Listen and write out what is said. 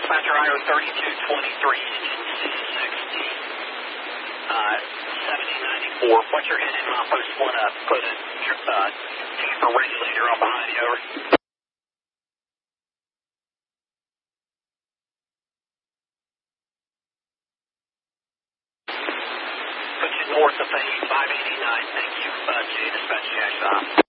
Dispatcher IO 3223, 7094. What's your heading? Milepost 1 up. Put a camper regulator on behind you, over. Put you north of 589. Thank you. J Dispatch Jack Stop.